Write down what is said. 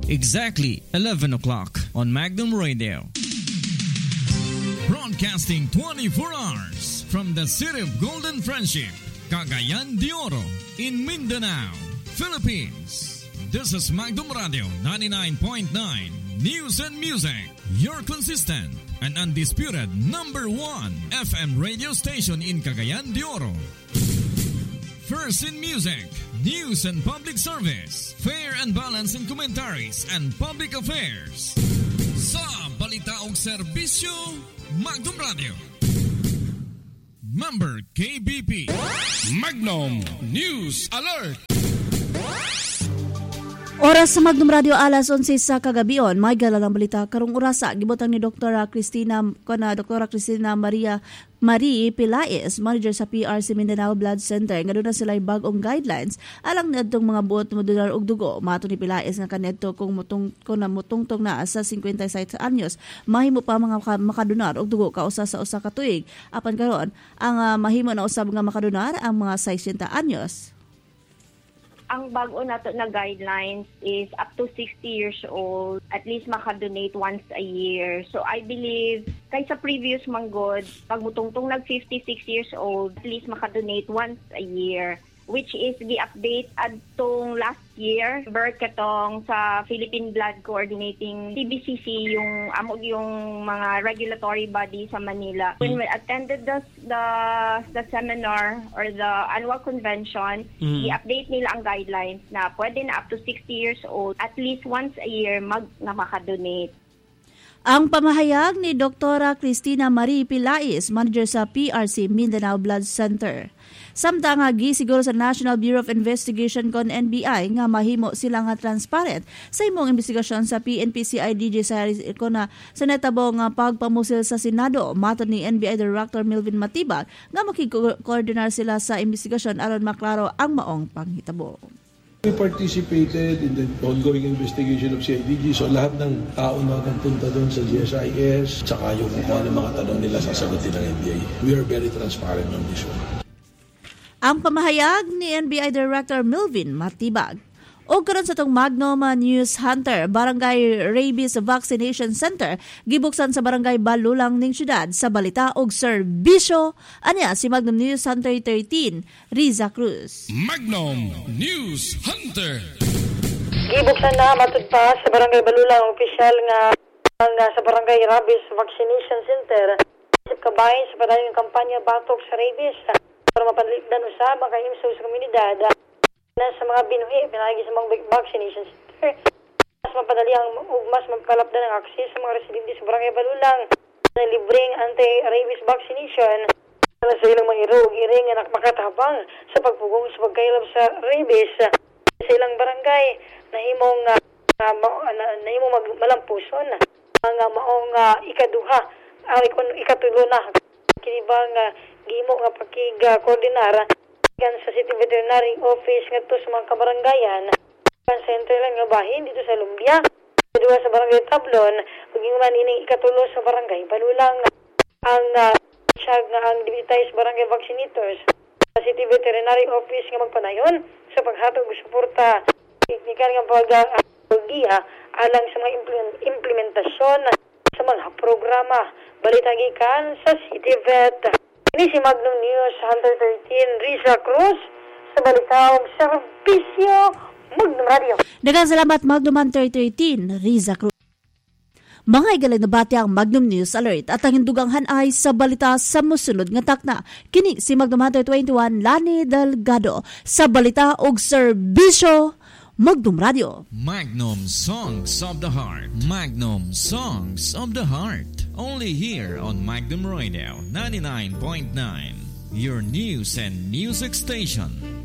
Exactly 11 o'clock on Magnum Radio. Broadcasting 24 hours from the city of Golden Friendship, Cagayan de Oro, in Mindanao, Philippines. This is Magnum Radio 99.9 News and Music, your consistent and undisputed number 1 FM radio station in Cagayan de Oro. First in music, news and public service, fair and balanced in commentaries and public affairs. Sa balita o serbisyo, Magnum Radio. Member KBP. Magnum News Alert. Oras sa Magnum Radio alas 11 sa kagabion, may galalang balita karong orasa gibutang ni Dr. Cristina Marie Pilaes, manager sa PRC Mindanao Blood Center. Nga doon na sila bagong guidelines alang niadtong mga buot modular og dugo. Mato ni Pilaes nga kanedto kung mutungtong na sa 57 anyos, mahimo pa mga makadonar og dugo kausa sa usa ka tuig. Apan karon ang mahimo na usab nga makadonar ang mga 60 anyos. Ang bago nato na guidelines is up to 60 years old, at least makadonate once a year. So I believe, kaysa previous manggod, pag mutungtong nag 56 years old, at least makadonate once a year, which is gi-update adtong last year. Birth katong sa Philippine Blood Coordinating CBCC, yung mga regulatory body sa Manila. When we attended the seminar or the annual convention, i-update nila ang guidelines na pwede na up to 60 years old, at least once a year na makadonate. Ang pamahayag ni Dr. Cristina Marie Pilaes, manager sa PRC Mindanao Blood Center. Samtang gisiguro sa National Bureau of Investigation kon NBI nga mahimo sila nga transparent sa imong investigasyon sa PNP-CIDG sa natabong pagpamusil sa Senado. Mato ni NBI Director Melvin Matibag nga makikoordinar sila sa investigasyon aron maklaro ang maong panghitabo. We participated in the ongoing investigation of CIDG, so lahat ng tao na punta doon sa GSIS, tsaka yung kung ano mga tanong nila sasagutin ng NBI. We are very transparent on this one. Ang pamahayag ni NBI Director Melvin Matibag. O karon sa itong Magnum News Hunter, Barangay Rabies Vaccination Center, gibuksan sa Barangay Balulang ning syudad sa balita og serbisyo. Anya si Magnum News Hunter 13, Riza Cruz. Magnum News Hunter. Gibuksan na matud pa sa Barangay Balulang opisyal nga sa Barangay Rabies Vaccination Center. Isip kabahin sa padayong kampanya batok sa rabies para mapanlikdan usab ang kaimso sa komunidad. Sa mga binuhi, pinagi sa mga vaccination center. Mas mapadali mas mapalapdan ang akses sa mga residente sa Barangay Balulang na libreng anti-rabies vaccination para sa ilang mga iring na makatabang sa pagpugong sa pagkailab sa rabies sa ilang barangay na himong malampuson ang maong ikaduha ang ikatulo na kinibang gimo nga pakig-koordinar sa City Veterinary Office ngadto sa mga kabarangayan kan center lang nga bahin dito sa Lumbia, dito sa Barangay Tablon, ug man ining ikatulo sa Barangay Balulang ang ang deputized barangay vaccinators sa City Veterinary Office nga magpanayon sa paghatag og suporta teknikal nga pag-giya alang sa mga implementasyon sa mga programa. Balita gikan sa City Vet. Ini si Magnum News Hunter 13, Riza Cruz, sa Balitawang Serbisyo, Magnum Radio. Daghang salamat Magnum Hunter 13, Riza Cruz. Mga igalang na bati ang Magnum News Alert at ang hinduganghan ay sa balita sa musunod nga takna. Kini si Magnum Hunter 21, Lani Delgado, sa balita og serbisyo, Magnum Radio. Magnum Songs of the Heart. Magnum Songs of the Heart. Only here on Magnum Radio 99.9. Your news and music station.